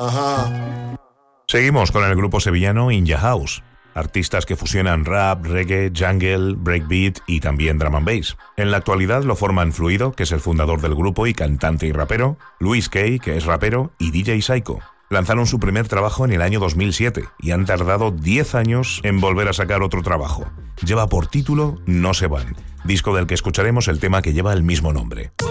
Ajá. Seguimos con el grupo sevillano In Ya House, artistas que fusionan rap, reggae, jungle, breakbeat y también drum and bass. En la actualidad lo forman Fluido, que es el fundador del grupo y cantante y rapero, Luis Kay, que es rapero, y DJ Psycho. Lanzaron su primer trabajo en el año 2007 y han tardado 10 años en volver a sacar otro trabajo. Lleva por título No se van, disco del que escucharemos el tema que lleva el mismo nombre.